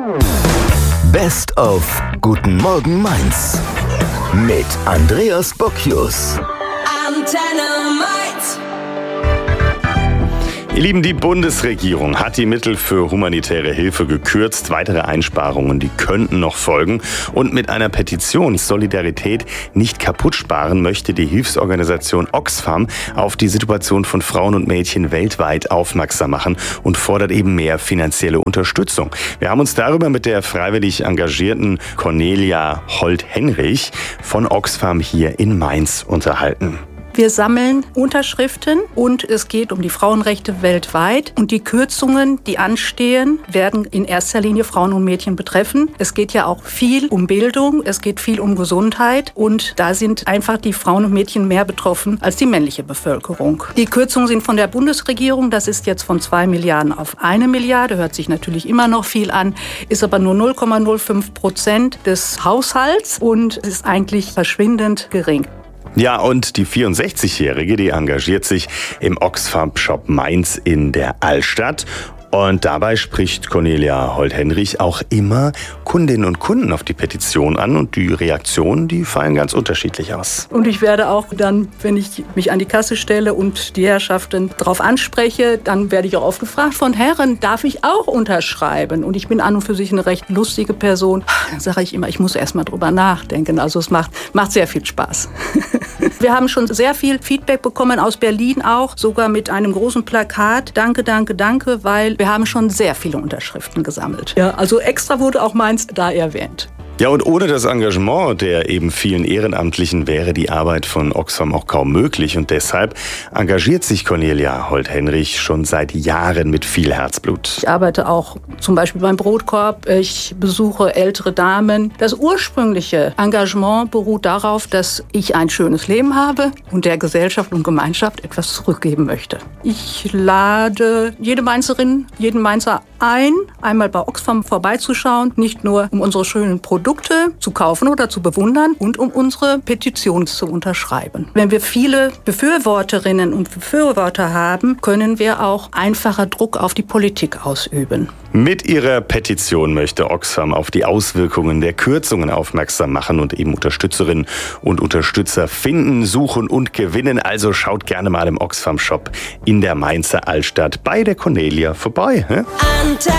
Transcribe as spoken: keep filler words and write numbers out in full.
Best of Guten Morgen Mainz mit Andreas Bocchius. Antenne Mainz. Ihr Lieben, die Bundesregierung hat die Mittel für humanitäre Hilfe gekürzt. Weitere Einsparungen, die könnten noch folgen. Und mit einer Petition Solidarität nicht kaputt sparen möchte die Hilfsorganisation Oxfam auf die Situation von Frauen und Mädchen weltweit aufmerksam machen und fordert eben mehr finanzielle Unterstützung. Wir haben uns darüber mit der freiwillig engagierten Cornelia Holt-Henrich von Oxfam hier in Mainz unterhalten. Wir sammeln Unterschriften und es geht um die Frauenrechte weltweit. Und die Kürzungen, die anstehen, werden in erster Linie Frauen und Mädchen betreffen. Es geht ja auch viel um Bildung, es geht viel um Gesundheit. Und da sind einfach die Frauen und Mädchen mehr betroffen als die männliche Bevölkerung. Die Kürzungen sind von der Bundesregierung. Das ist jetzt von zwei Milliarden auf eine Milliarde. Hört sich natürlich immer noch viel an, ist aber nur null Komma null fünf Prozent des Haushalts und ist eigentlich verschwindend gering. Ja, und die vierundsechzigjährige, die engagiert sich im Oxfam-Shop Mainz in der Altstadt. Und dabei spricht Cornelia Holt-Henrich auch immer Kundinnen und Kunden auf die Petition an. Und die Reaktionen, die fallen ganz unterschiedlich aus. Und ich werde auch dann, wenn ich mich an die Kasse stelle und die Herrschaften darauf anspreche, dann werde ich auch oft gefragt von Herren, darf ich auch unterschreiben? Und ich bin an und für sich eine recht lustige Person. Dann sage ich immer, ich muss erst mal drüber nachdenken. Also es macht, macht sehr viel Spaß. Wir haben schon sehr viel Feedback bekommen aus Berlin auch, sogar mit einem großen Plakat. Danke, danke, danke, weil wir haben schon sehr viele Unterschriften gesammelt. Ja, also extra wurde auch Mainz da erwähnt. Ja, und ohne das Engagement der eben vielen Ehrenamtlichen wäre die Arbeit von Oxfam auch kaum möglich. Und deshalb engagiert sich Cornelia Holt-Henrich schon seit Jahren mit viel Herzblut. Ich arbeite auch zum Beispiel beim Brotkorb. Ich besuche ältere Damen. Das ursprüngliche Engagement beruht darauf, dass ich ein schönes Leben habe und der Gesellschaft und Gemeinschaft etwas zurückgeben möchte. Ich lade jede Mainzerin, jeden Mainzer ein, einmal bei Oxfam vorbeizuschauen. Nicht nur um unsere schönen Produkte zu kaufen oder zu bewundern und um unsere Petition zu unterschreiben. Wenn wir viele Befürworterinnen und Befürworter haben, können wir auch einfacher Druck auf die Politik ausüben. Mit ihrer Petition möchte Oxfam auf die Auswirkungen der Kürzungen aufmerksam machen und eben Unterstützerinnen und Unterstützer finden, suchen und gewinnen. Also schaut gerne mal im Oxfam-Shop in der Mainzer Altstadt bei der Cornelia vorbei. Hä?